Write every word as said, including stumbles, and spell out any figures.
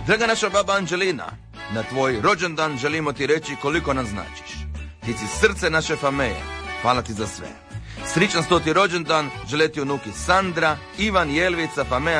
Draga naša baba Anđelina, na tvoj rođendan želimo ti reći koliko nam značiš. Ti si srce naše fameje. Hvala ti za sve. Sričan stoti rođendan žele ti unuki Sandra, Ivan, Jelvica, Fameja,